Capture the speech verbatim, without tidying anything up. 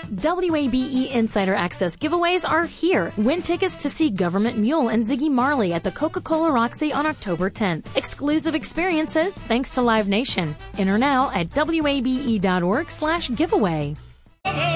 W A B E Insider Access giveaways are here. Win tickets to see Government Mule and Ziggy Marley at the Coca-Cola Roxy on October tenth. Exclusive experiences thanks to Live Nation. Enter now at W A B E dot org slash giveaway.